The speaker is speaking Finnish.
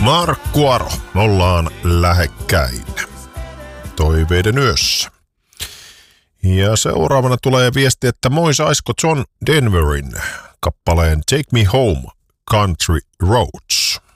Markku Aro, me ollaan lähekkäin toiveiden yössä. Ja seuraavana tulee viesti, että moi, saisiko John Denverin kappaleen Take Me Home Country Roads?